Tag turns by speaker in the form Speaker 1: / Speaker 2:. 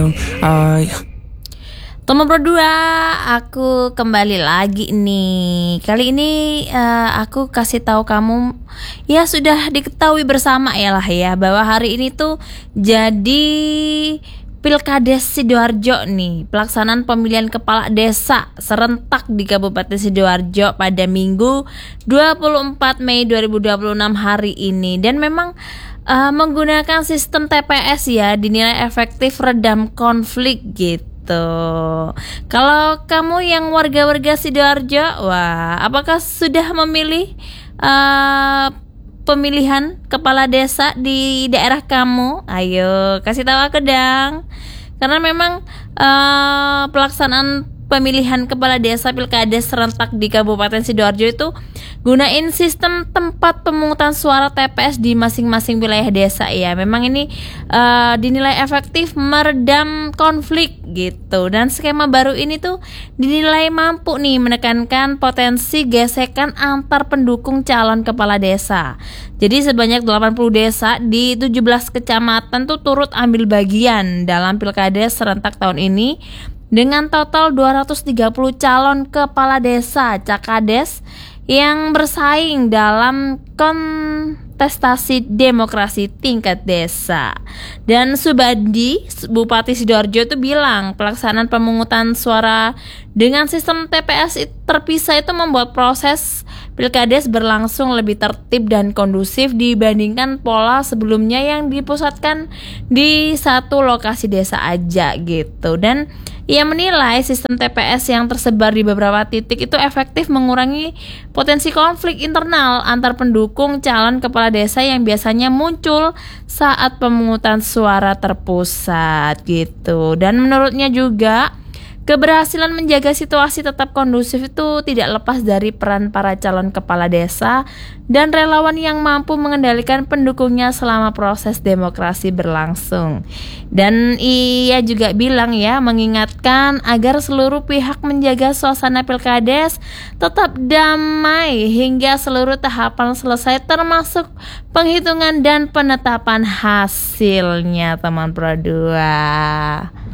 Speaker 1: dong.
Speaker 2: Teman berdua, aku kembali lagi nih. Kali ini aku kasih tahu kamu, ya sudah diketahui bersama ya lah ya, bahwa hari ini tuh jadi Pilkades Sidoarjo nih, pelaksanaan pemilihan kepala desa serentak di Kabupaten Sidoarjo pada Minggu 24 Mei 2026 hari ini. Dan memang menggunakan sistem TPS ya, dinilai efektif redam konflik gitu. Kalau kamu yang warga-warga Sidoarjo, wah, apakah sudah memilih pemilihan kepala desa di daerah kamu? Ayo kasih tahu aku dong. Karena memang pelaksanaan pemilihan kepala desa Pilkades serentak di Kabupaten Sidoarjo itu gunain sistem tempat pemungutan suara TPS di masing-masing wilayah desa ya. Memang ini dinilai efektif meredam konflik gitu. Dan skema baru ini tuh dinilai mampu nih menekankan potensi gesekan antar pendukung calon kepala desa. Jadi sebanyak 80 desa di 17 kecamatan tuh turut ambil bagian dalam Pilkades serentak tahun ini dengan total 230 calon kepala desa Cakades yang bersaing dalam kontestasi demokrasi tingkat desa. Dan Subandi, Bupati Sidoarjo itu bilang pelaksanaan pemungutan suara dengan sistem TPS terpisah itu membuat proses Pilkades berlangsung lebih tertib dan kondusif dibandingkan pola sebelumnya yang dipusatkan di satu lokasi desa aja gitu. Dan ia menilai sistem TPS yang tersebar di beberapa titik itu efektif mengurangi potensi konflik internal antar pendukung calon kepala desa yang biasanya muncul saat pemungutan suara terpusat gitu. Dan menurutnya juga keberhasilan menjaga situasi tetap kondusif itu tidak lepas dari peran para calon kepala desa dan relawan yang mampu mengendalikan pendukungnya selama proses demokrasi berlangsung. Dan ia juga bilang ya, mengingatkan agar seluruh pihak menjaga suasana Pilkades tetap damai hingga seluruh tahapan selesai termasuk penghitungan dan penetapan hasilnya, teman berdua.